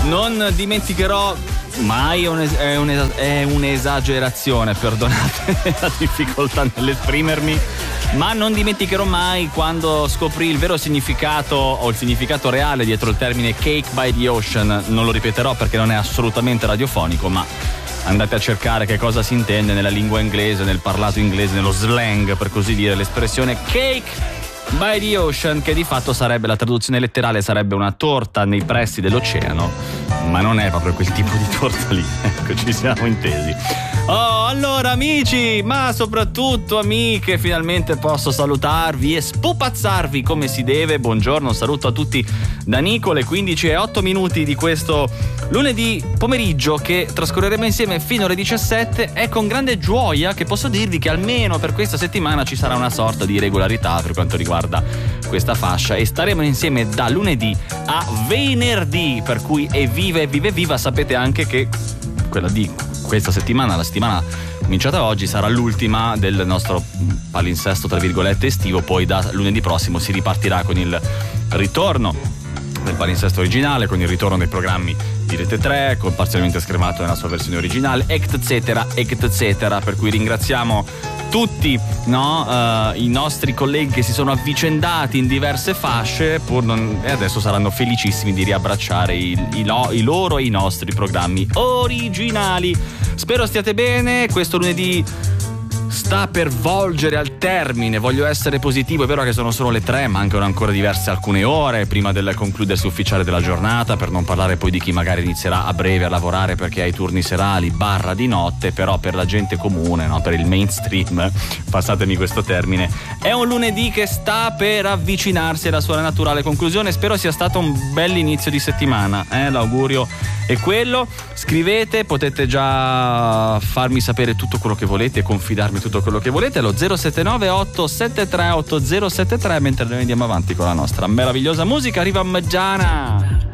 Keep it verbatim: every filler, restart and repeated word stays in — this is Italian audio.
non dimenticherò mai, è, un'es- è, un'es- è un'esagerazione, perdonate la difficoltà nell'esprimermi, ma non dimenticherò mai quando scoprì il vero significato o il significato reale dietro il termine Cake by the Ocean. Non lo ripeterò perché non è assolutamente radiofonico, ma andate a cercare che cosa si intende nella lingua inglese, nel parlato inglese, nello slang, per così dire, l'espressione Cake by the Ocean, che di fatto sarebbe, la traduzione letterale sarebbe una torta nei pressi dell'oceano, ma non è proprio quel tipo di torta lì, ecco, ci siamo intesi. Oh, allora amici, ma soprattutto amiche, finalmente posso salutarvi e spupazzarvi come si deve. Buongiorno, un saluto a tutti da Nicole, quindici e otto minuti di questo lunedì pomeriggio che trascorreremo insieme fino alle diciassette. È con grande gioia che posso dirvi che almeno per questa settimana ci sarà una sorta di regolarità per quanto riguarda questa fascia e staremo insieme da lunedì a venerdì, per cui evviva evviva evviva. Sapete anche che quella di questa settimana, la settimana cominciata oggi, sarà l'ultima del nostro palinsesto tra virgolette estivo. Poi da lunedì prossimo si ripartirà con il ritorno del palinsesto originale, con il ritorno dei programmi di Rete tre, con parzialmente schermato nella sua versione originale, etc etc, per cui ringraziamo tutti, no, uh, i nostri colleghi che si sono avvicendati in diverse fasce pur non, e adesso saranno felicissimi di riabbracciare i, i, lo, i loro e i nostri programmi originali. Spero stiate bene. Questo lunedì sta per volgere al termine, voglio essere positivo. È vero che sono solo le tre, mancano ancora diverse alcune ore prima del concludersi ufficiale della giornata, per non parlare poi di chi magari inizierà a breve a lavorare perché ha i turni serali barra di notte. Però per la gente comune, no, per il mainstream, passatemi questo termine, è un lunedì che sta per avvicinarsi alla sua naturale conclusione. Spero sia stato un bel inizio di settimana, eh? L'augurio è quello. Scrivete, potete già farmi sapere tutto quello che volete e confidarmi tutto quello che volete allo zero sette nove otto sette tre otto zero sette tre, mentre noi andiamo avanti con la nostra meravigliosa musica. Arriva Meggiana.